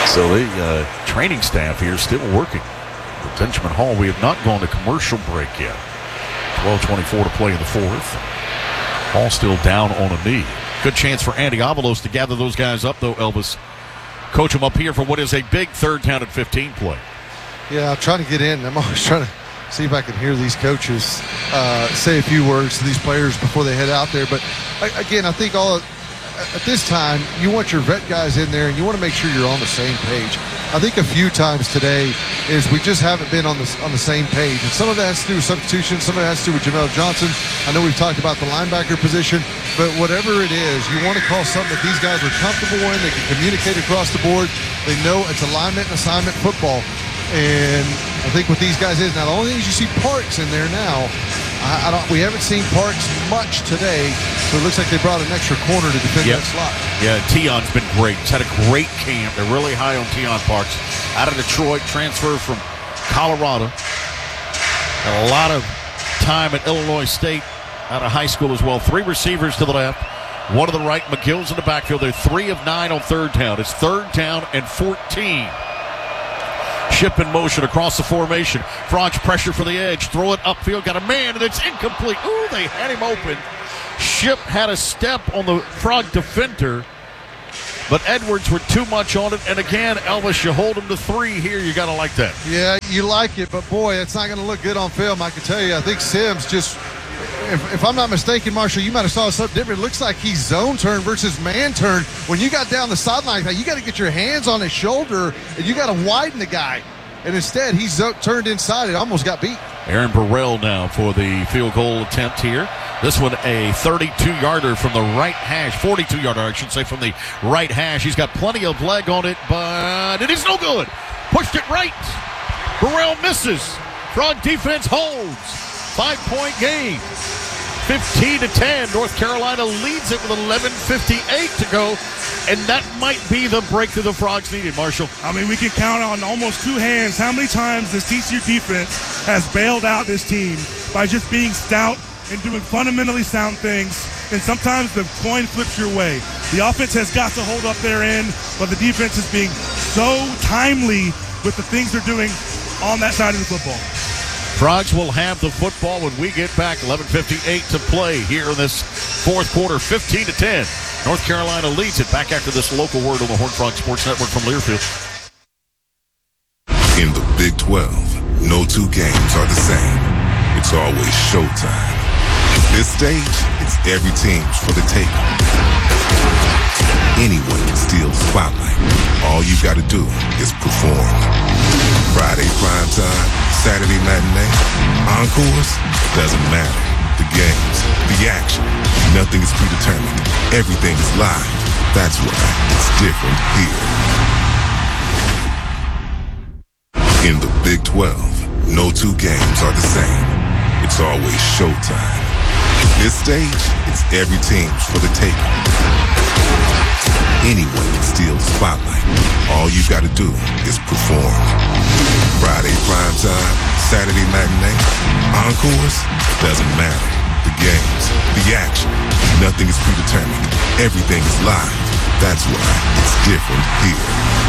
So the training staff here still working. At Benjamin Hall, we have not gone to commercial break yet. 12:24 to play in the fourth. Hall still down on a knee. Good chance for Andy Avalos to gather those guys up, though, Elvis. Coach them up here for what is a big third down and 15 play. Yeah, I'm trying to get in. I'm always trying to see if I can hear these coaches say a few words to these players before they head out there. But, again, I think at this time, you want your vet guys in there, and you want to make sure you're on the same page. I think a few times today is we just haven't been on the same page. And some of that has to do with substitution. Some of that has to do with Jamel Johnson. I know we've talked about the linebacker position. But whatever it is, you want to call something that these guys are comfortable in. They can communicate across the board. They know it's alignment and assignment football. And I think what these guys is, now the only thing is you see Parks in there now. We haven't seen Parks much today, so it looks like they brought an extra corner to defend that slot. Yeah, Tion's been great. He's had a great camp. They're really high on Tion Parks. Out of Detroit, transfer from Colorado. And a lot of time at Illinois State out of high school as well. 3 receivers to the left, 1 to the right. McGill's in the backfield. They're 3 of 9 on third down. It's third down and 14. Ship in motion across the formation. Frogs pressure for the edge. Throw it upfield. Got a man, and it's incomplete. Ooh, they had him open. Ship had a step on the Frog defender, but Edwards were too much on it. And again, Elvis, you hold him to 3 here. You got to like that. Yeah, you like it, but boy, it's not going to look good on film. I can tell you, I think Sims just, if I'm not mistaken, Marshall, you might have saw something different. It looks like he's zone turn versus man turn. When you got down the sideline like that, you got to get your hands on his shoulder, and you got to widen the guy. And instead, he's turned inside. It almost got beat. Aaron Burrell now for the field goal attempt here. This one a 32-yarder from the right hash. 42-yarder, I should say, from the right hash. He's got plenty of leg on it, but it is no good. Pushed it right. Burrell misses. Frog defense holds. 5-point game. 15-10. North Carolina leads it with 11:58 to go. And that might be the breakthrough the Frogs needed, Marshall. I mean, we can count on almost 2 hands how many times this TCU defense has bailed out this team by just being stout and doing fundamentally sound things. And sometimes the coin flips your way. The offense has got to hold up their end, but the defense is being so timely with the things they're doing on that side of the football. Frogs will have the football when we get back. 11:58 to play here in this fourth quarter. 15-10. North Carolina leads it. Back after this local word on the Horned Frog Sports Network from Learfield. In the Big 12, no 2 games are the same. It's always showtime. This stage, it's every team's for the taking. Anyone can steal the spotlight. All you gotta do is perform. Friday primetime, Saturday matinee, encores, doesn't matter. The games, the action, nothing is predetermined. Everything is live. That's why it's different here. In the Big 12, no 2 games are the same. It's always showtime. This stage, it's every team's for the taking. Anyone can steal the spotlight. All you gotta do is perform. Friday primetime, Saturday matinee, encores, doesn't matter. The games, the action, nothing is predetermined. Everything is live. That's why it's different here.